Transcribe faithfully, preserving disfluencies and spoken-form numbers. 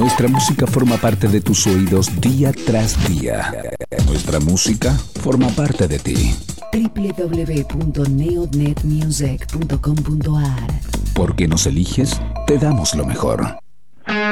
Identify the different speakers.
Speaker 1: Nuestra música forma parte de tus oídos día tras día. Nuestra música forma parte de ti.
Speaker 2: doble u doble u doble u punto neonetmusic punto com punto a r.
Speaker 1: Porque nos eliges, te damos lo mejor.